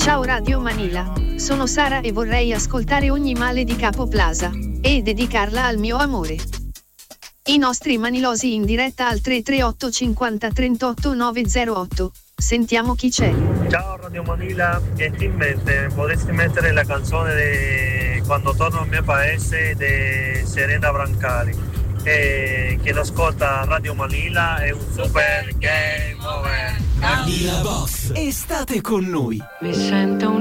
Ciao Radio Manila, sono Sara e vorrei ascoltare Ogni male di Capo Plaza e dedicarla al mio amore. I nostri manilosi in diretta al 338 50 38 908. Sentiamo chi c'è. Ciao Radio Manila, gentilmente potresti mettere la canzone di Quando torno al mio paese di Serena Brancali, che lo ascolta Radio Manila, è un super game over. Manila Box, estate con noi. Mi sento